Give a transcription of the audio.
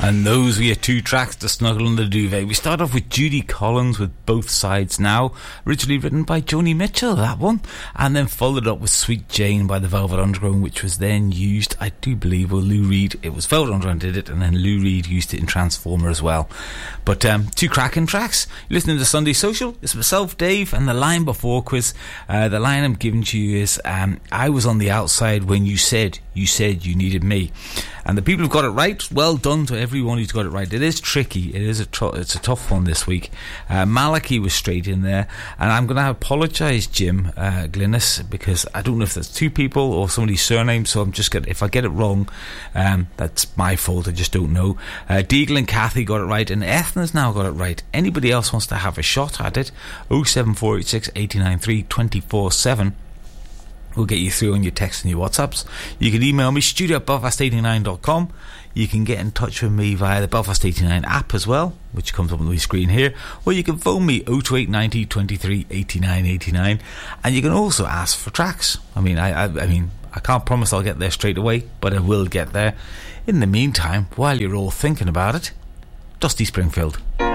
And those were your two tracks to snuggle under the duvet. We start off with Judy Collins with Both Sides Now, originally written by Joni Mitchell, that one, and then followed up with Sweet Jane by the Velvet Underground, which was then used, I do believe, with Lou Reed. It was Velvet Underground did it, and then Lou Reed used it in Transformer as well. But two cracking tracks. You're listening to Sunday Social. It's myself, Dave, and the line before quiz. The line I'm giving to you is, I was on the outside when you said you needed me. And the people who've got it right, well done to everyone who's got it right. It is tricky. It's a tough one this week. Malachi was straight in there. And I'm going to apologise, Jim Glynis, because I don't know if that's two people or somebody's surname, so I'm just if I get it wrong, that's my fault. I just don't know. Deagle and Kathy got it right, and Ethna's now got it right. Anybody else wants to have a shot at it? 07486 893 24/7. We'll get you through on your texts and your WhatsApps. You can email me, studio@belfast89.com. You can get in touch with me via the Belfast 89 app as well, which comes up on the screen here. Or you can phone me 028 90 23 89 89. And you can also ask for tracks. I mean, I can't promise I'll get there straight away, but I will get there. In the meantime, while you're all thinking about it, Dusty Springfield.